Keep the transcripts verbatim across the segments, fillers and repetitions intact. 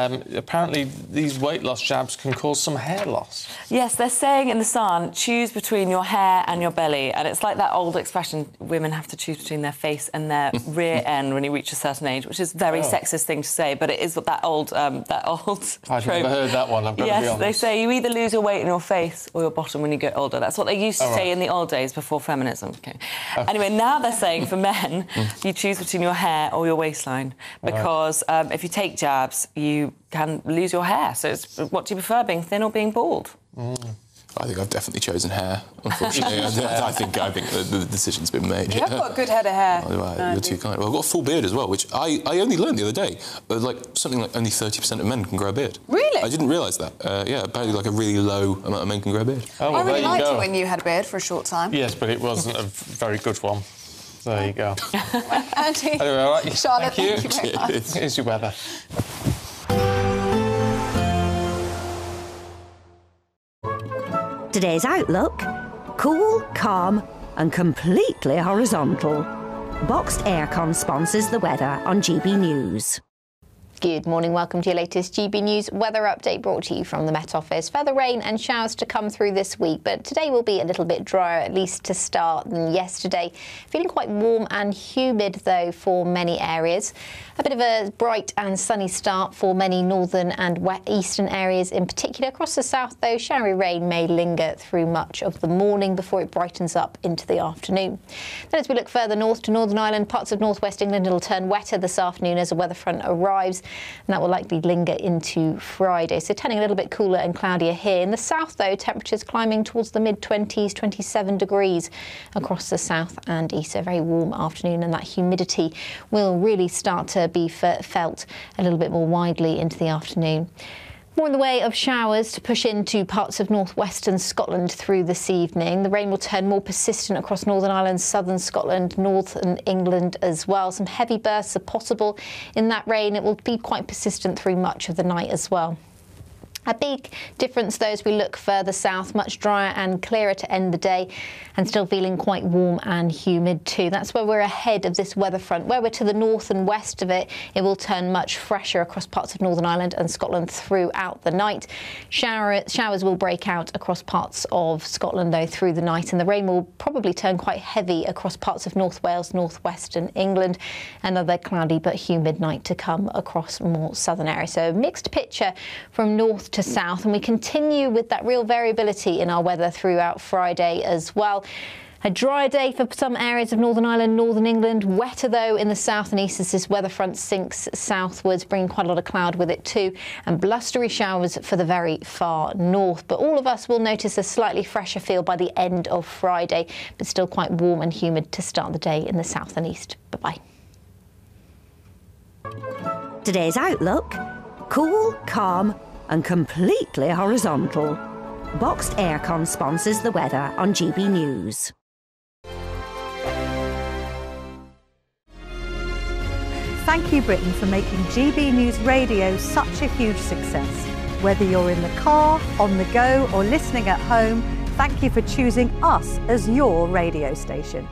um, apparently these weight loss jabs can cause some hair loss. Yes, they're saying in The Sun, choose between your hair and your belly. And it's like that old expression, women have to choose between their face and their rear end when you reach a certain age, which is a very oh. sexist thing to say, but it is that old, um, that old I've trope. never heard that one, I've got yes, to be honest. They say you either lose your weight in your face or your bottom when you get older. That's what they used to oh, say right. in the old days before feminism. Okay. Oh. Anyway, now they're saying for men, you choose between your hair or your waistline, because right. um, if you take jabs, you can lose your hair. So it's, what do you prefer, being thin or being bald? Mm. I think I've definitely chosen hair, unfortunately. I, I think I think the, the decision's been made. You have got a good head of hair. Oh, right. no, You're too kind. Well, I've got a full beard as well, which I, I only learned the other day. Uh, like, something like only thirty percent of men can grow a beard. Really? I didn't realise that. Uh, yeah, apparently like a really low amount of men can grow a beard. Oh, well, I really there liked you it go. when you had a beard for a short time. Yes, but it wasn't a very good one. There you go. Andy, anyway, all right. Charlotte, thank you. thank you very much. Here's your weather. Today's outlook: cool, calm and completely horizontal. Boxed Aircon sponsors the weather on G B News. Good morning, welcome to your latest G B News weather update brought to you from the Met Office. Further rain and showers to come through this week, but today will be a little bit drier, at least to start, than yesterday. Feeling quite warm and humid, though, for many areas. A bit of a bright and sunny start for many northern and eastern areas in particular. Across the south, though, showery rain may linger through much of the morning before it brightens up into the afternoon. Then as we look further north to Northern Ireland, parts of northwest England, it'll turn wetter this afternoon as a weather front arrives, and that will likely linger into Friday. So turning a little bit cooler and cloudier here. In the south, though, temperatures climbing towards the mid twenties, twenty-seven degrees across the south and east. So a very warm afternoon, and that humidity will really start to be felt a little bit more widely into the afternoon. More in the way of showers to push into parts of northwestern Scotland through this evening. The rain will turn more persistent across Northern Ireland, southern Scotland, northern England as well. Some heavy bursts are possible in that rain. It will be quite persistent through much of the night as well. A big difference, though, as we look further south, much drier and clearer to end the day, and still feeling quite warm and humid too. That's where we're ahead of this weather front. Where we're to the north and west of it, it will turn much fresher across parts of Northern Ireland and Scotland throughout the night. Shower, showers will break out across parts of Scotland, though, through the night, and the rain will probably turn quite heavy across parts of North Wales, northwestern England. Another cloudy but humid night to come across more southern areas. So a mixed picture from north to south, and we continue with that real variability in our weather throughout Friday as well. A drier day for some areas of Northern Ireland, northern England. Wetter, though, in the south and east as this weather front sinks southwards, bringing quite a lot of cloud with it too, and blustery showers for the very far north. But all of us will notice a slightly fresher feel by the end of Friday, but still quite warm and humid to start the day in the south and east. Bye-bye. Today's outlook: cool, calm and completely horizontal. Boxed Aircon sponsors the weather on G B News. Thank you, Britain, for making G B News Radio such a huge success. Whether you're in the car, on the go or listening at home, thank you for choosing us as your radio station.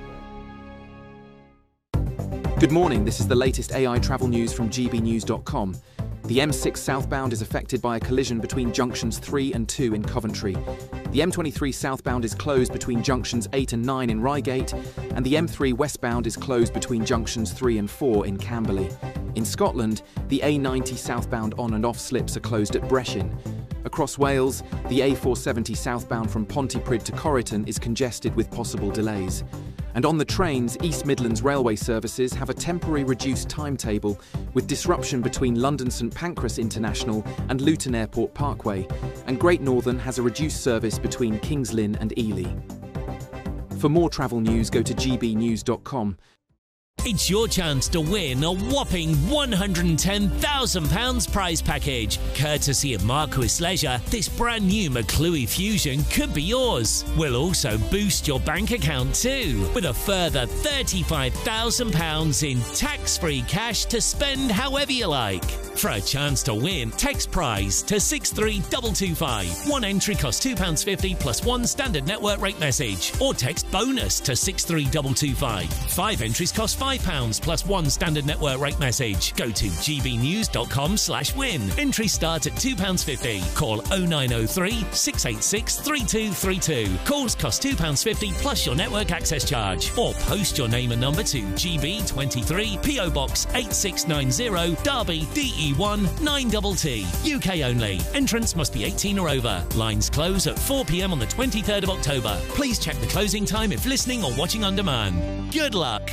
Good morning, this is the latest A I travel news from G B news dot com. The M six southbound is affected by a collision between junctions three and two in Coventry. The M twenty-three southbound is closed between junctions eight and nine in Reigate, and the M three westbound is closed between junctions three and four in Camberley. In Scotland, the A ninety southbound on and off slips are closed at Brechin. Across Wales, the A four seventy southbound from Pontypridd to Corriton is congested with possible delays. And on the trains, East Midlands Railway services have a temporary reduced timetable with disruption between London St Pancras International and Luton Airport Parkway, and Great Northern has a reduced service between Kings Lynn and Ely. For more travel news, go to G B news dot com. It's your chance to win a whopping one hundred and ten thousand pounds prize package. Courtesy of Marquis Leisure, this brand new McClue Fusion could be yours. We'll also boost your bank account too, with a further thirty-five thousand pounds in tax-free cash to spend however you like. For a chance to win, text prize to six three two two five. One entry costs two pounds fifty plus one standard network rate message. Or text bonus to six three two two five. Five entries cost five pounds plus one standard network rate message. Go to gbnews.com slash win. Entry starts at two pounds fifty. Call oh nine oh three, six eight six, three two three two. Calls cost two pounds fifty plus your network access charge. Or post your name and number to G B twenty-three, P O Box eight six nine zero, Derby, D E one nine T T. U K only. Entrance must be eighteen or over. Lines close at four p m on the twenty-third of October. Please check the closing time if listening or watching on demand. Good luck.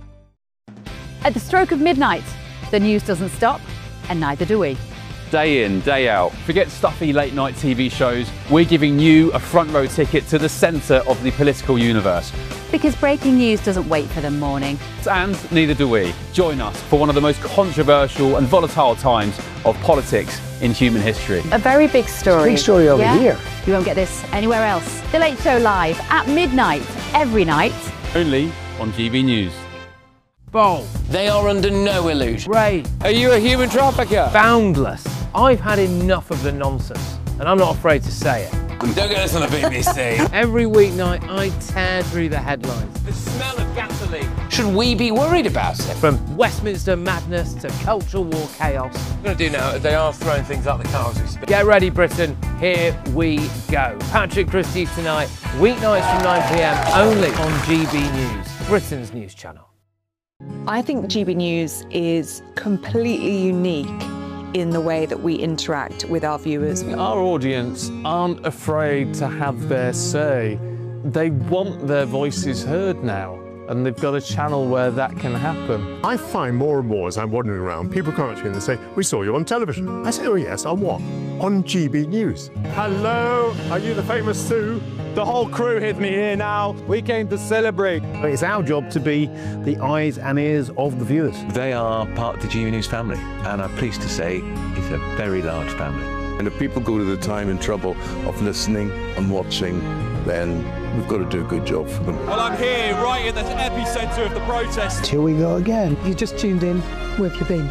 At the stroke of midnight, the news doesn't stop, and neither do we. Day in, day out. Forget stuffy late night T V shows. We're giving you a front row ticket to the centre of the political universe. Because breaking news doesn't wait for the morning. And neither do we. Join us for one of the most controversial and volatile times of politics in human history. A very big story. Big story over yeah? here. You won't get this anywhere else. The Late Show live at midnight, every night. Only on G B News. Bold. They are under no illusion. Ray. Are you a human trafficker? Boundless. I've had enough of the nonsense, and I'm not afraid to say it. Don't get this on the B B C. Every weeknight, I tear through the headlines. The smell of gasoline. Should we be worried about it? From Westminster madness to cultural war chaos. What we're going to do now is they are throwing things out the car as we speak. Get ready, Britain. Here we go. Patrick Christie tonight, weeknights from nine p m, only on G B News, Britain's news channel. I think G B News is completely unique in the way that we interact with our viewers. Our audience aren't afraid to have their say. They want their voices heard now, and they've got a channel where that can happen. I find more and more as I'm wandering around, people come up to me and they say, "We saw you on television." I say, "Oh yes, on what?" "On G B News." Hello, are you the famous Sue? The whole crew hid me here now. We came to celebrate. It's our job to be the eyes and ears of the viewers. They are part of the G B News family, and I'm pleased to say it's a very large family. And if people go to the time and trouble of listening and watching, then we've got to do a good job for them. Well, I'm here, right in the epicentre of the protest. Here we go again. You just tuned in. Where have you been?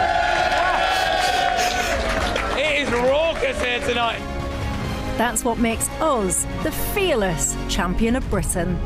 It is raucous here tonight. That's what makes us the fearless champion of Britain.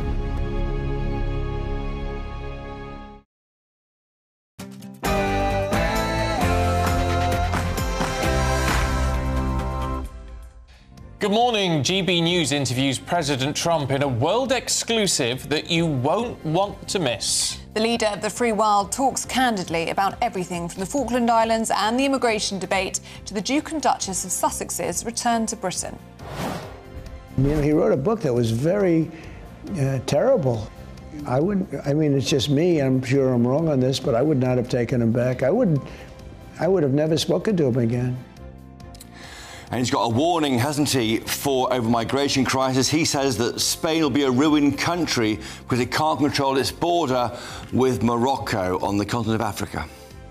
Good morning. G B News interviews President Trump in a world exclusive that you won't want to miss. The leader of the free world talks candidly about everything from the Falkland Islands and the immigration debate to the Duke and Duchess of Sussex's return to Britain. You know, he wrote a book that was very uh, terrible. I wouldn't, I mean, it's just me, I'm sure I'm wrong on this, but I would not have taken him back. I would, I would have never spoken to him again. And he's got a warning, hasn't he, for over migration crisis. He says that Spain will be a ruined country because it can't control its border with Morocco on the continent of Africa.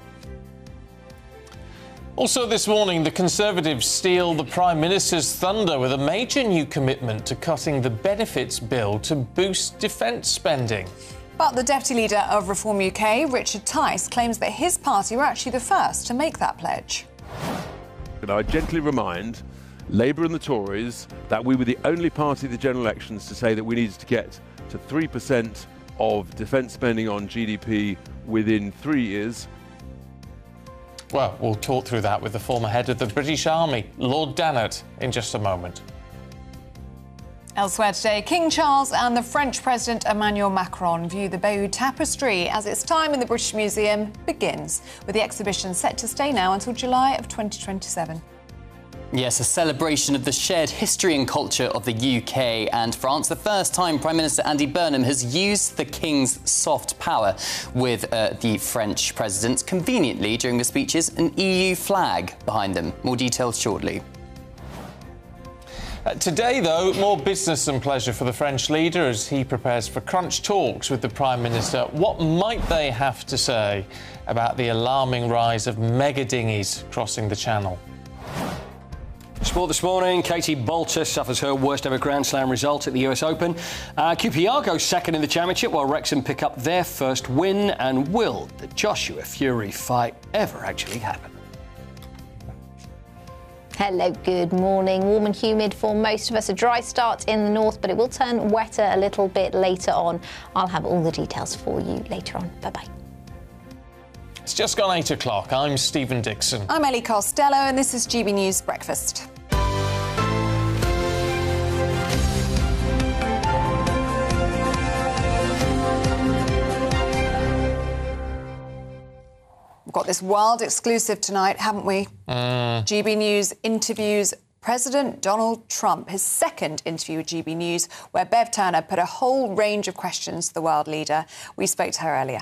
Also this morning, the Conservatives steal the Prime Minister's thunder with a major new commitment to cutting the benefits bill to boost defence spending. But the Deputy Leader of Reform U K, Richard Tice, claims that his party were actually the first to make that pledge. And I gently remind Labour and the Tories that we were the only party at the general elections to say that we needed to get to three percent of defence spending on G D P within three years. Well, we'll talk through that with the former head of the British Army, Lord Dannatt, in just a moment. Elsewhere today, King Charles and the French President Emmanuel Macron view the Bayeux Tapestry as its time in the British Museum begins, with the exhibition set to stay now until July of twenty twenty-seven. Yes, a celebration of the shared history and culture of the U K and France. The first time Prime Minister Andy Burnham has used the King's soft power with uh, the French President. Conveniently, during the speeches, an E U flag behind them. More details shortly. Uh, today, though, more business than pleasure for the French leader as he prepares for crunch talks with the Prime Minister. What might they have to say about the alarming rise of mega dinghies crossing the Channel? Sport this morning, Katie Boulter suffers her worst ever Grand Slam result at the U S Open. Uh, Q P R goes second in the championship while Wrexham pick up their first win. And will the Joshua Fury fight ever actually happen? Hello, good morning. Warm and humid for most of us. A dry start in the north, but it will turn wetter a little bit later on. I'll have all the details for you later on. Bye-bye. It's just gone eight o'clock. I'm Stephen Dixon. I'm Ellie Costello, and this is G B News Breakfast. We've got this wild exclusive tonight, haven't we? Mm. G B News interviews President Donald Trump, his second interview with G B News, where Bev Turner put a whole range of questions to the world leader. We spoke to her earlier.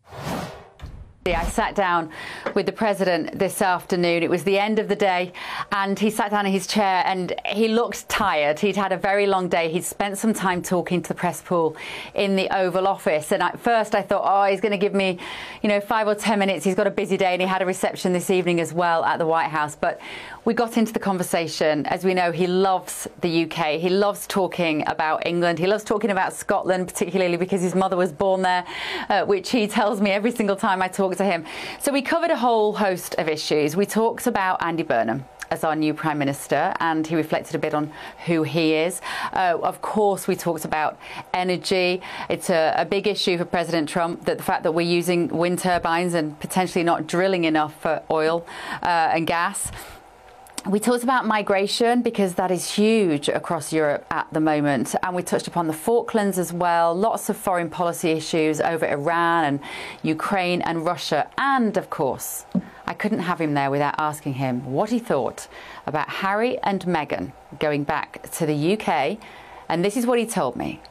I sat down with the president this afternoon. It was the end of the day, and he sat down in his chair and he looked tired. He'd had a very long day. He'd spent some time talking to the press pool in the Oval Office. And at first I thought, oh, he's going to give me, you know, five or ten minutes. He's got a busy day, and he had a reception this evening as well at the White House. But we got into the conversation. As we know, he loves the U K. He loves talking about England. He loves talking about Scotland, particularly because his mother was born there, uh, which he tells me every single time I talk to him. So we covered a whole host of issues. We talked about Andy Burnham as our new Prime Minister, and he reflected a bit on who he is. Uh, of course, we talked about energy. It's a, a big issue for President Trump, that the fact that we're using wind turbines and potentially not drilling enough for oil uh, and gas. We talked about migration, because that is huge across Europe at the moment. And we touched upon the Falklands as well. Lots of foreign policy issues over Iran and Ukraine and Russia. And, of course, I couldn't have him there without asking him what he thought about Harry and Meghan going back to the U K. And this is what he told me.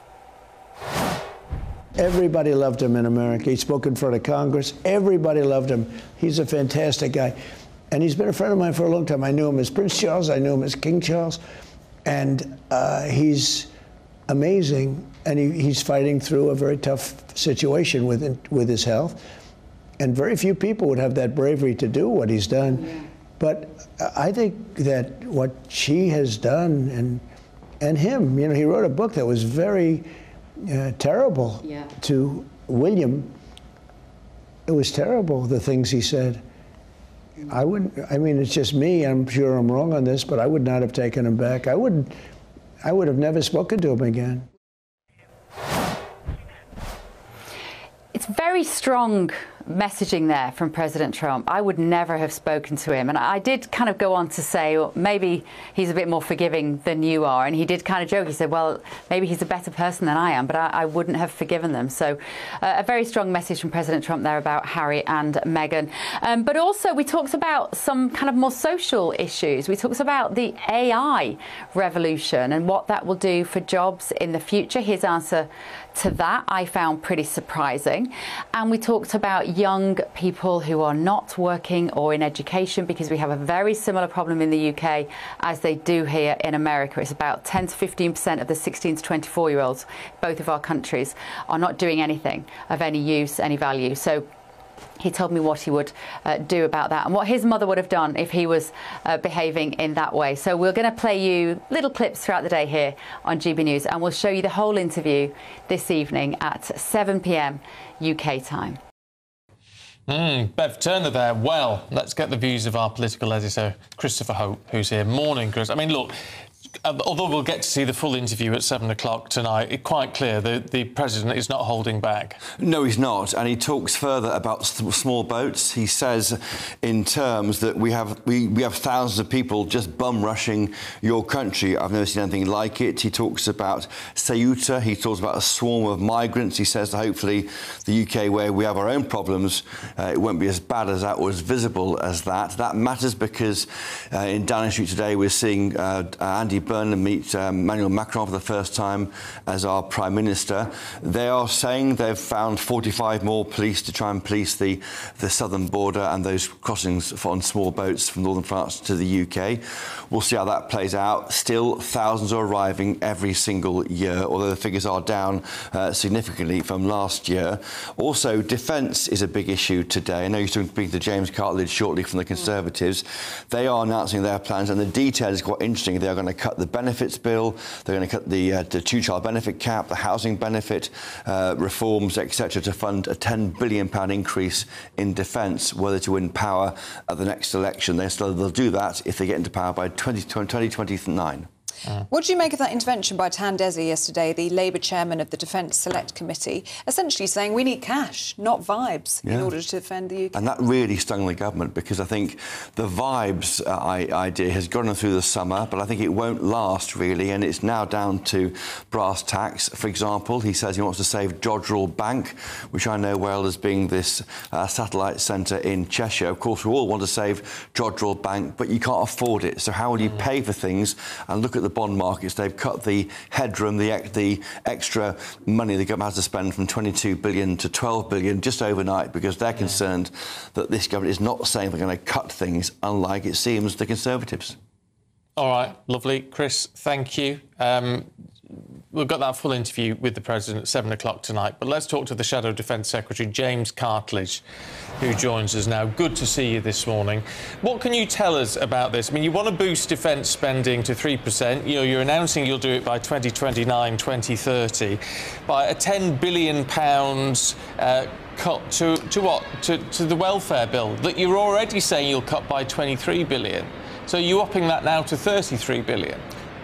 Everybody loved him in America. He spoke in front of Congress. Everybody loved him. He's a fantastic guy. And he's been a friend of mine for a long time. I knew him as Prince Charles. I knew him as King Charles. And uh, he's amazing. And he, he's fighting through a very tough situation with, with his health. And very few people would have that bravery to do what he's done. Yeah. But I think that what she has done, and, and him, you know, he wrote a book that was very uh, terrible yeah. to William. It was terrible, the things he said. I wouldn't, I mean, it's just me. I'm sure I'm wrong on this, but I would not have taken him back. I would, I would have never spoken to him again. It's very strong messaging there from President Trump. I would never have spoken to him. And I did kind of go on to say, well, maybe he's a bit more forgiving than you are. And he did kind of joke. He said, well, maybe he's a better person than I am, but I, I wouldn't have forgiven them. So uh, a very strong message from President Trump there about Harry and Meghan. Um, but also we talked about some kind of more social issues. We talked about the A I revolution and what that will do for jobs in the future. His answer to that I found pretty surprising. And we talked about young people who are not working or in education, because we have a very similar problem in the U K as they do here in America. It's about ten to fifteen percent of the sixteen to twenty-four year olds, both of our countries, are not doing anything of any use, any value. So he told me what he would uh, do about that and what his mother would have done if he was uh, behaving in that way. So we're going to play you little clips throughout the day here on G B News, and we'll show you the whole interview this evening at seven p m U K time. Mm, Bev Turner there. Well, let's get the views of our political editor, Christopher Hope, who's here. Morning, Chris. I mean, look, although we'll get to see the full interview at seven o'clock tonight, it's quite clear that the president is not holding back. No, he's not. And he talks further about small boats. He says in terms that we have we, we have thousands of people just bum rushing your country. I've never seen anything like it. He talks about Ceuta. He talks about a swarm of migrants. He says that hopefully the U K, where we have our own problems, uh, it won't be as bad as that or as visible as that. That matters because uh, in Downing Street today we're seeing uh, Andy Burnham meet um, Emmanuel Macron for the first time as our Prime Minister. They are saying they've found forty-five more police to try and police the, the southern border and those crossings on small boats from northern France to the U K. We'll see how that plays out. Still, thousands are arriving every single year, although the figures are down uh, significantly from last year. Also, defence is a big issue today. I know you're speaking to James Cartledge shortly from the Conservatives. They are announcing their plans, and the detail is quite interesting. They are going to to cut the benefits bill. They're going to cut the, uh, the two-child benefit cap, the housing benefit uh, reforms, et cetera, to fund a ten billion pounds increase in defence, whether to win power at the next election. They're still, they'll do that if they get into power by twenty twenty-nine. Mm. What do you make of that intervention by Tan Desi yesterday, the Labour chairman of the Defence Select Committee, essentially saying we need cash, not vibes, yeah. in order to defend the U K? And that really stung the government, because I think the vibes uh, idea has gone on through the summer, but I think it won't last really, and it's now down to brass tacks. For example, he says he wants to save Jodrell Bank, which I know well as being this uh, satellite centre in Cheshire. Of course, we all want to save Jodrell Bank, but you can't afford it. So how will you mm. pay for things? And look at the bond markets. They've cut the headroom, the, the extra money the government has to spend from twenty-two billion to twelve billion just overnight, because they're yeah. concerned that this government is not saying they're going to cut things, unlike it seems the Conservatives. All right, lovely. Chris, thank you. Um, We've got that full interview with the President at seven o'clock tonight, but let's talk to the Shadow Defence Secretary, James Cartledge, who joins us now. Good to see you this morning. What can you tell us about this? I mean, you want to boost defence spending to three percent. You know, you're announcing you'll do it by twenty twenty-nine, twenty thirty, by a ten billion pounds uh, cut to, to what? To, to the welfare bill that you're already saying you'll cut by twenty-three billion. So you're upping that now to thirty-three billion.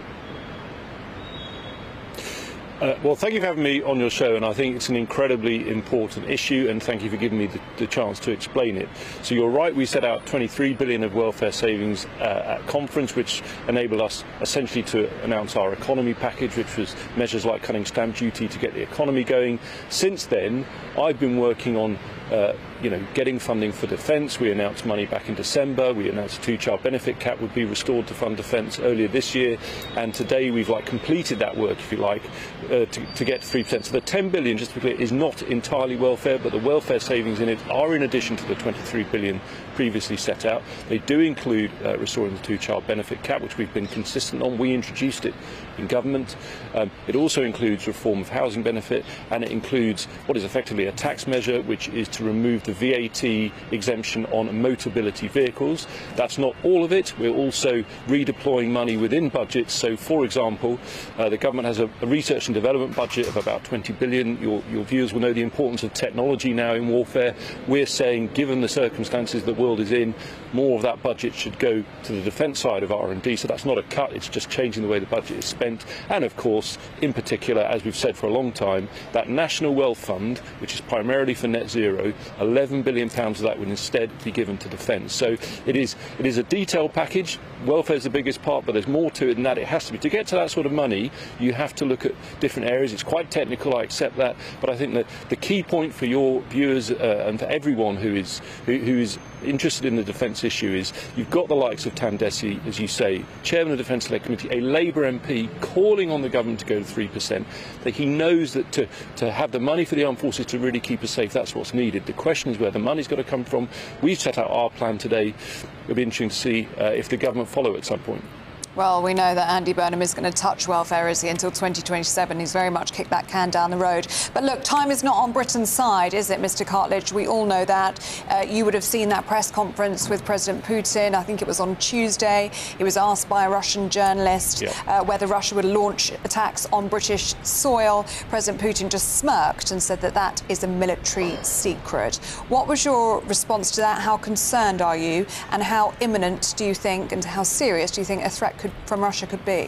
Uh, well, thank you for having me on your show, and I think it's an incredibly important issue, and thank you for giving me the, the chance to explain it. So you're right, we set out twenty-three billion pounds of welfare savings uh, at conference, which enabled us essentially to announce our economy package, which was measures like cutting stamp duty to get the economy going. Since then, I've been working on Uh, you know, getting funding for defence. We announced money back in December. We announced a two-child benefit cap would be restored to fund defence earlier this year, and today we've like completed that work, if you like, uh, to, to get to three percent. So the ten billion, just to be clear, is not entirely welfare, but the welfare savings in it are in addition to the twenty-three billion previously set out. They do include uh, restoring the two-child benefit cap, which we've been consistent on. We introduced it in government. Um, it also includes reform of housing benefit, and it includes what is effectively a tax measure, which is to remove the V A T exemption on motability vehicles. That's not all of it. We're also redeploying money within budgets. So, for example, uh, the government has a, a research and development budget of about twenty billion. Your, your viewers will know the importance of technology now in warfare. We're saying, given the circumstances the world is in, more of that budget should go to the defence side of R and D. So that's not a cut, it's just changing the way the budget is spent. And of course, in particular, as we've said for a long time, that National Wealth Fund, which is primarily for net zero, eleven billion pounds of that would instead be given to defence. So it is, it is a detailed package. Welfare is the biggest part, but there's more to it than that. It has to be. To get to that sort of money, you have to look at different areas. It's quite technical, I accept that, but I think that the key point for your viewers uh, and for everyone who is who, who is interested in the defence issue is you've got the likes of Tan Desi, as you say, Chairman of the Defence Select Committee, a Labour M P calling on the government to go to three percent. That he knows that to, to have the money for the armed forces to really keep us safe, that's what's needed. The question is where the money's got to come from. We've set out our plan today. It'll be interesting to see uh, if the government follow at some point. Well, we know that Andy Burnham is going to touch welfare, is he, until twenty twenty-seven. He's very much kicked that can down the road. But look, time is not on Britain's side, is it, Mr Cartledge? We all know that. Uh, you would have seen that press conference with President Putin. I think it was on Tuesday. He was asked by a Russian journalist yeah. uh, whether Russia would launch attacks on British soil. President Putin just smirked and said that that is a military secret. What was your response to that? How concerned are you? And how imminent do you think, and how serious do you think a threat could from Russia could be?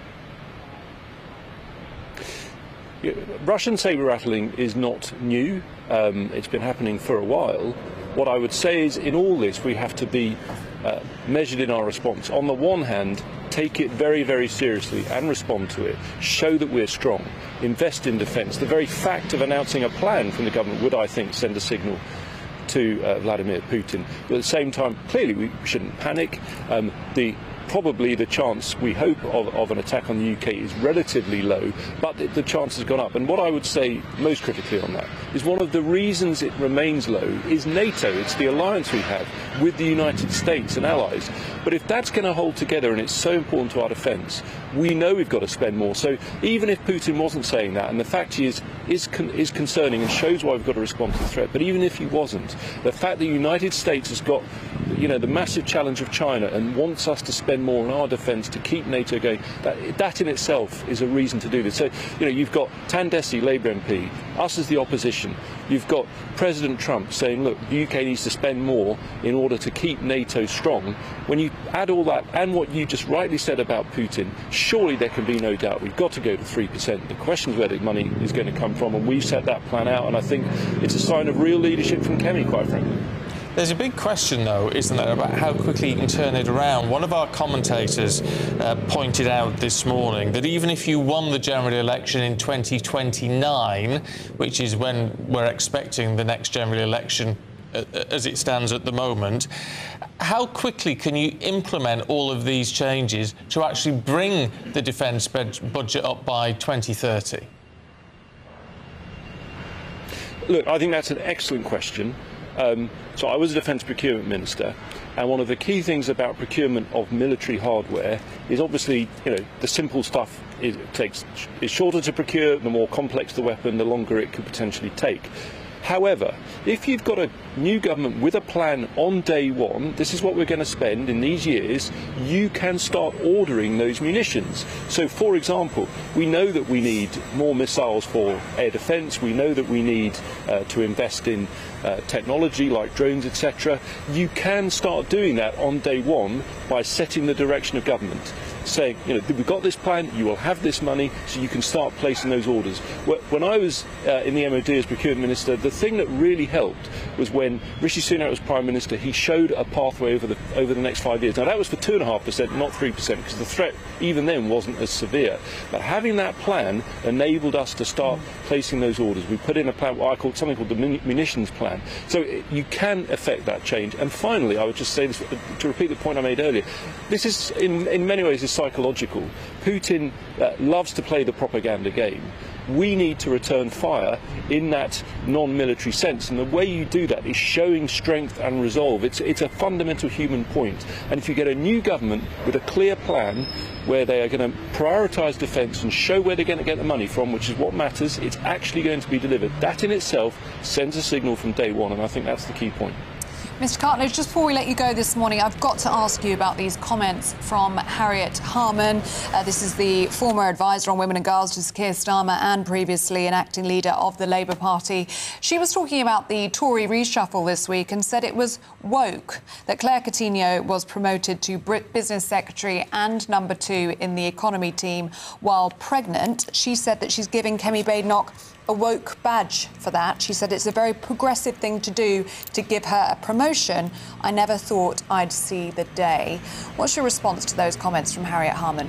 Yeah, Russian sabre rattling is not new. Um, it's been happening for a while. What I would say is, in all this, we have to be uh, measured in our response. On the one hand, take it very, very seriously and respond to it. Show that we're strong. Invest in defence. The very fact of announcing a plan from the government would, I think, send a signal to uh, Vladimir Putin. But at the same time, clearly we shouldn't panic. Um, the Probably the chance, we hope, of, of an attack on the U K is relatively low, but the, the chance has gone up. And what I would say most critically on that is one of the reasons it remains low is NATO. It's the alliance we have with the United States and allies. But if that's going to hold together, and it's so important to our defence, we know we've got to spend more. So even if Putin wasn't saying that, and the fact he is, is, con is concerning and shows why we've got to respond to the threat, but even if he wasn't, the fact that the United States has got you know, the massive challenge of China and wants us to spend more on our defence to keep NATO going, that, that in itself is a reason to do this. So, you know, you've got Tandesi, Labour M P, us as the opposition. You've got President Trump saying, look, the U K needs to spend more in order to keep NATO strong. When you add all that and what you just rightly said about Putin, surely there can be no doubt we've got to go to three percent. The question is where the money is going to come from, and we've set that plan out, and I think it's a sign of real leadership from Kemi, quite frankly. There's a big question, though, isn't there, about how quickly you can turn it around. One of our commentators uh, pointed out this morning that even if you won the general election in twenty twenty-nine, which is when we're expecting the next general election uh, as it stands at the moment, how quickly can you implement all of these changes to actually bring the defence budget up by twenty thirty? Look, I think that's an excellent question. Um, so I was a defence procurement minister, and one of the key things about procurement of military hardware is obviously, you know, the simple stuff is, it takes is shorter to procure. The more complex the weapon, the longer it could potentially take. However, if you've got a new government with a plan on day one, this is what we're going to spend in these years, you can start ordering those munitions. So, for example, we know that we need more missiles for air defence, we know that we need uh, to invest in uh, technology like drones, et cetera. You can start doing that on day one by setting the direction of government, saying, you know, we've got this plan, you will have this money, so you can start placing those orders. When I was uh, in the M O D as procurement minister, the thing that really helped was when Rishi Sunak was Prime Minister, he showed a pathway over the over the next five years. Now that was for two and a half percent, not three percent, because the threat even then wasn't as severe. But having that plan enabled us to start placing those orders. We put in a plan, what I called something called the munitions plan. So it, you can affect that change. And finally, I would just say this to repeat the point I made earlier. This is in in many ways is psychological. Putin uh, loves to play the propaganda game. We need to return fire in that non-military sense, and the way you do that is showing strength and resolve. It's, it's a fundamental human point. And if you get a new government with a clear plan where they are going to prioritise defence and show where they're going to get the money from, which is what matters, it's actually going to be delivered. That in itself sends a signal from day one, and I think that's the key point. Mister Cartledge, just before we let you go this morning, I've got to ask you about these comments from Harriet Harman. Uh, this is the former advisor on women and girls to Keir Starmer and previously an acting leader of the Labour Party. She was talking about the Tory reshuffle this week and said it was woke, that Claire Coutinho was promoted to Business Secretary and number two in the economy team while pregnant. She said that she's giving Kemi Badenoch a woke badge for that. She said it's a very progressive thing to do to give her a promotion. I never thought I'd see the day. What's your response to those comments from Harriet Harman?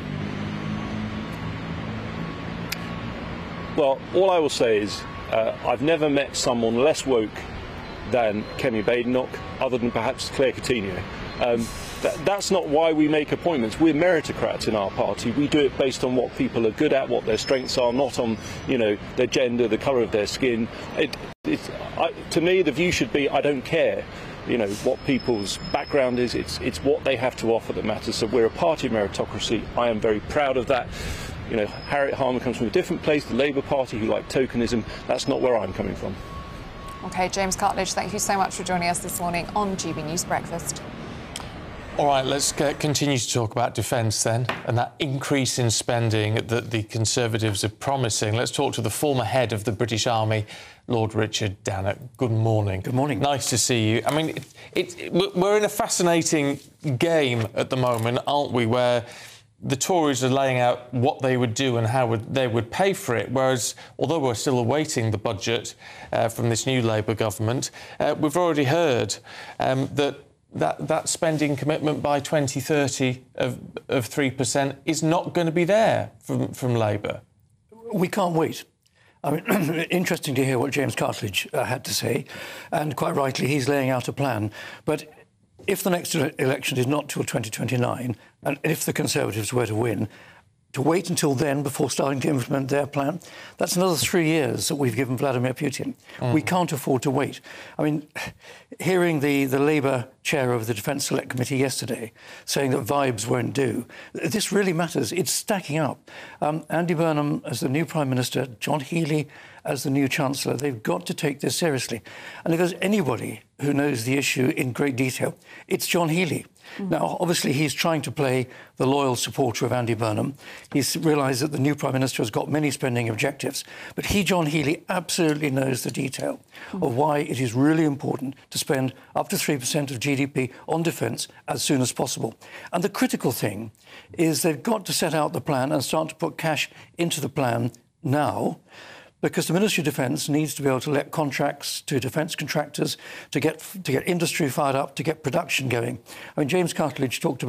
Well, all I will say is uh, I've never met someone less woke than Kemi Badenoch, other than perhaps Claire Coutinho. Um, that, that's not why we make appointments. We're meritocrats in our party. We do it based on what people are good at, what their strengths are, not on, you know, their gender, the colour of their skin. It, it's, I, to me, the view should be, I don't care, you know, what people's background is. It's, it's what they have to offer that matters. So we're a party of meritocracy. I am very proud of that. You know, Harriet Harman comes from a different place, the Labour Party, who like tokenism. That's not where I'm coming from. OK, James Cartledge, thank you so much for joining us this morning on G B News Breakfast. All right, let's get, continue to talk about defence then, and that increase in spending that the Conservatives are promising. Let's talk to the former head of the British Army, Lord Richard Dannatt. Good morning. Good morning. Nice to see you. I mean, it, it, we're in a fascinating game at the moment, aren't we, where the Tories are laying out what they would do and how would, they would pay for it, whereas, although we're still awaiting the budget uh, from this new Labour government, uh, we've already heard um, that That, that spending commitment by twenty thirty of, of three percent is not going to be there from, from Labour. We can't wait. I mean, interesting to hear what James Cartledge uh, had to say, and quite rightly, he's laying out a plan. But if the next election is not till twenty twenty-nine, and if the Conservatives were to win, to wait until then before starting to implement their plan, that's another three years that we've given Vladimir Putin. Mm. We can't afford to wait. I mean, hearing the, the Labour chair of the Defence Select Committee yesterday saying that vibes won't do, this really matters. It's stacking up. Um, Andy Burnham as the new Prime Minister, John Healey as the new Chancellor, they've got to take this seriously. And if there's anybody who knows the issue in great detail. It's John Healey. Mm. Now, obviously, he's trying to play the loyal supporter of Andy Burnham. He's realised that the new Prime Minister has got many spending objectives. But he, John Healey, absolutely knows the detail mm. of why it is really important to spend up to three percent of G D P on defence as soon as possible. And the critical thing is they've got to set out the plan and start to put cash into the plan now, because the Ministry of Defence needs to be able to let contracts to defence contractors to get to get industry fired up, to get production going. I mean, James Cartledge talked about